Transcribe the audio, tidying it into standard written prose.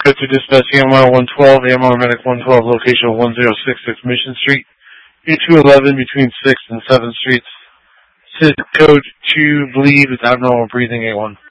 Go to dispatch AMR 112, AMR Medic 112, location 1066 Mission Street, U211 between 6th and 7th Streets. Code 2, bleed with abnormal breathing, A1.